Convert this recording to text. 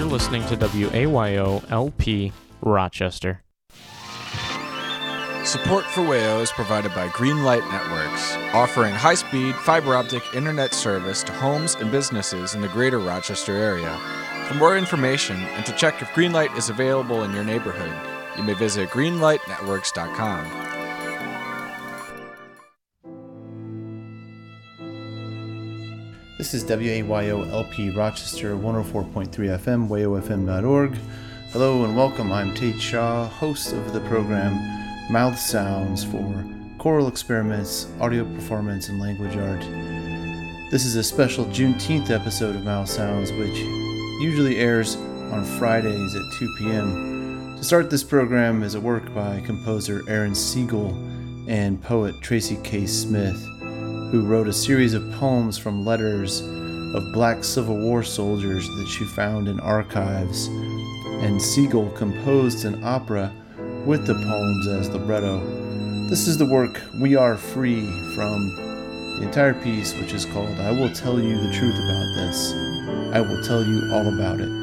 listening to WAYO LP Rochester. Support for WAYO is provided by Greenlight Networks, offering high-speed fiber optic internet service to homes and businesses in the greater Rochester area. For more information and to check if Greenlight is available in your neighborhood, you may visit greenlightnetworks.com. This is WAYO LP Rochester 104.3 FM, wayofm.org. Hello and welcome. I'm Tate Shaw, host of the program Mouth Sounds for choral experiments, audio performance, and language art. This is a special Juneteenth episode of Mouth Sounds, which usually airs on Fridays at 2 p.m. To start this program is a work by composer Aaron Siegel and poet Tracy K. Smith, who wrote a series of poems from letters of Black Civil War soldiers that she found in archives, and Siegel composed an opera with the poems as libretto. This is the work We Are Free from the entire piece, which is called I Will Tell You the Truth About This. I Will Tell You All About It.